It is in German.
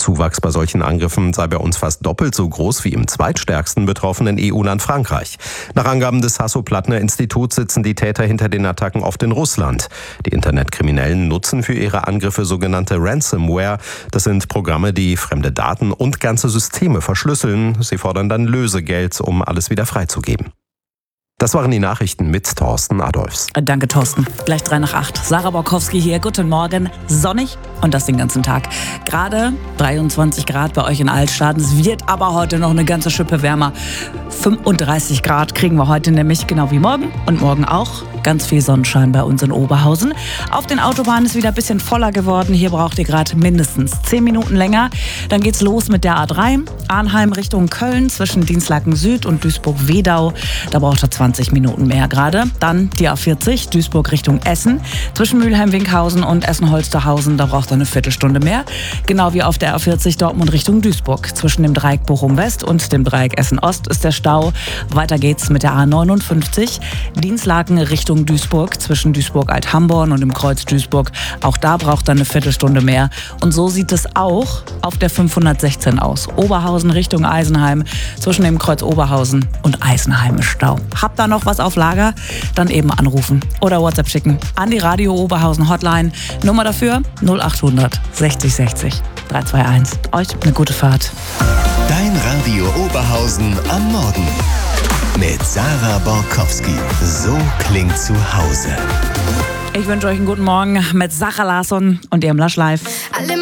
Zuwachs bei solchen Angriffen sei bei uns fast doppelt so groß wie im zweitstärksten betroffenen EU-Land Frankreich. Nach Angaben des Hasso-Plattner-Instituts sitzen die Täter hinter den Attacken oft in Russland. Die Internetkriminellen nutzen für ihre Angriffe sogenannte Ransomware. Das sind Programme, die fremde Daten und ganze Systeme verschlüsseln. Sie fordern dann Lösegeld, um alles wieder freizugeben. Das waren die Nachrichten mit Thorsten Adolfs. Danke, Thorsten. Gleich 7:03. Sarah Borkowski hier. Guten Morgen. Sonnig und das den ganzen Tag. Gerade 23 Grad bei euch in Altstadt. Es wird aber heute noch eine ganze Schippe wärmer. 35 Grad kriegen wir heute nämlich, genau wie morgen. Und morgen auch. Ganz viel Sonnenschein bei uns in Oberhausen. Auf den Autobahnen ist wieder ein bisschen voller geworden. Hier braucht ihr gerade mindestens 10 Minuten länger. Dann geht's los mit der A3. Arnheim Richtung Köln zwischen Dinslaken Süd und Duisburg-Wedau. Da braucht ihr 20 Minuten mehr gerade. Dann die A40 Duisburg Richtung Essen. Zwischen Mülheim-Winkhausen und Essen-Holsterhausen. Da braucht ihr eine Viertelstunde mehr. Genau wie auf der A40 Dortmund Richtung Duisburg. Zwischen dem Dreieck Bochum-West und dem Dreieck Essen-Ost ist der Stau. Weiter geht's mit der A59. Dinslaken Richtung Duisburg zwischen Duisburg-Alt-Hamborn und dem Kreuz Duisburg. Auch da braucht er eine Viertelstunde mehr. Und so sieht es auch auf der 516 aus. Oberhausen Richtung Eisenheim. Zwischen dem Kreuz Oberhausen und Eisenheim ist Stau. Habt ihr noch was auf Lager? Dann eben anrufen oder WhatsApp schicken an die Radio Oberhausen Hotline. Nummer dafür 0800 60 60 321. Euch eine gute Fahrt. Dein Radio Oberhausen am Morgen. Mit Sarah Borkowski. So klingt zu Hause. Ich wünsche euch einen guten Morgen mit Sarah Larsson und ihrem Lush Live.